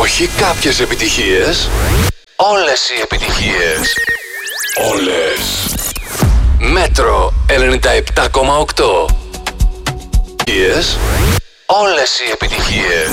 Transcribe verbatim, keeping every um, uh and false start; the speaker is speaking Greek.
Όχι κάποιες επιτυχίες. Όλες οι επιτυχίες. Όλες. Μέτρο ενενήντα επτά κόμμα οκτώ. Όλες οι επιτυχίες.